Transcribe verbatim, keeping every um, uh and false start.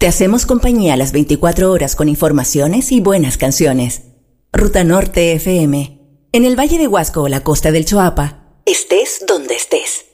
Te hacemos compañía a las veinticuatro horas con informaciones y buenas canciones. Ruta Norte F M. En el Valle de Huasco o la costa del Choapa, estés donde estés.